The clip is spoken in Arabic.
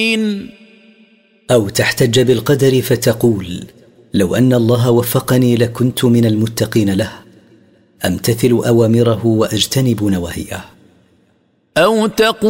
أو تحتج بالقدر فتقول: لو أن الله وفقني لكنت من المتقين له، أمتثل أوامره وأجتنب نواهيه. أو تقول